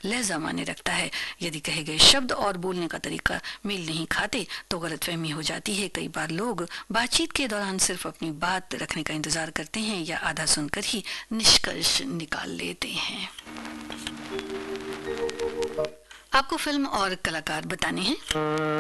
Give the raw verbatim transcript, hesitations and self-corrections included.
लहजा माने रखता है। यदि कहे गए शब्द और बोलने का तरीका मेल नहीं खाते तो गलतफहमी हो जाती है। कई बार लोग बातचीत के दौरान सिर्फ अपनी बात रखने का इंतजार करते हैं या आधा सुनकर ही निष्कर्ष निकाल लेते हैं। आपको फिल्म और कलाकार बताने हैं।